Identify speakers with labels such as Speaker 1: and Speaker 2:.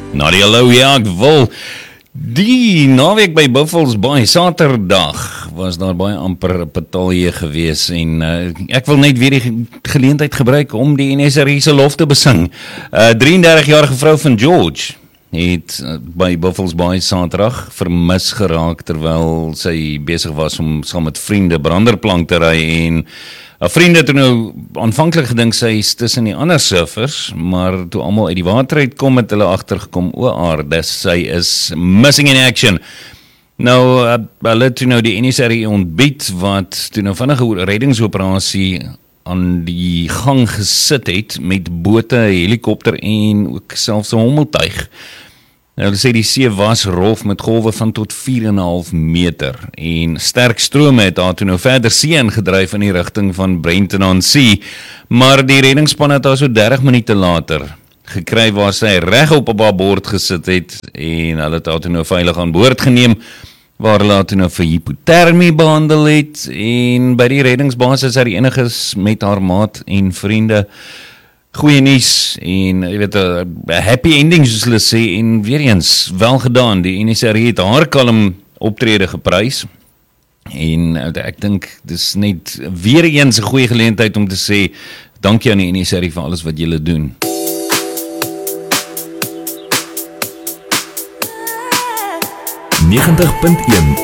Speaker 1: Nadia Lou, ja, ek wil. Die naweek by Buffels Bay, Saterdag, was daar baie amper batalje gewees en ek wil net weer die geleentheid gebruik om die NSRI se lof te besing. 33-jarige vrou van George het by Buffels Bay Saterdag vermis geraak terwyl sy besig was om saam met vriende branderplank te ry en vriende het nou aanvanklik gedink sy is tussen die ander surfers, maar toe almal uit die water uitkom het hulle agtergekom, sy is missing in action. Nou, hulle toe nou die NSRI ontbied wat toe nou vinnige reddingsoperasie aan die gang gesit het met bote, helikopter en ook selfs 'n hommeltuig. Nou, hulle sê die see was rof met golwe van tot 4,5 meter en sterk strome het daar toe nou verder see ingedryf in die rigting van Brenton-on-Sea, maar die reddingsspan het daar so 30 minute later gekry waar sy reg op haar bord gesit het en hulle het haar toe nou veilig aan boord geneem waar hulle toe nou vir hipotermie behandel het en by die reddingsbasis is die eniges met haar maat en vriende. Goeie nuus en jy weet, happy ending soos hulle sê en weer eens, wel gedaan, die NSRI het haar kalm optrede geprys en ek dink dis net weer eens 'n goeie geleentheid om te sê dankie aan die NSRI vir alles wat julle doen.
Speaker 2: .1